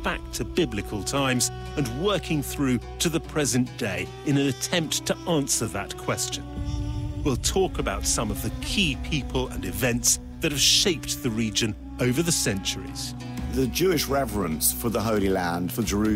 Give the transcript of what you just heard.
back to biblical times and working through to the present day in an attempt to answer that question. We'll talk about some of the key people and events that have shaped the region over the centuries. The Jewish reverence for the Holy Land, for Jerusalem,